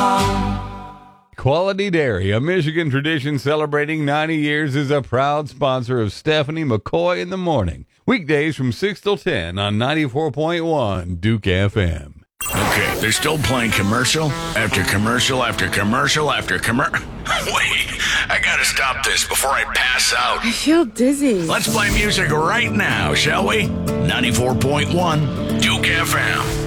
Quality Dairy, a Michigan tradition celebrating 90 years, is a proud sponsor of Stephanie McCoy in the Morning. Weekdays from 6 till 10 on 94.1 Duke FM. Okay, they're still playing commercial after commercial after commercial after commercial. Wait, I gotta stop this before I pass out. I feel dizzy. Let's play music right now, shall we? 94.1 Duke FM.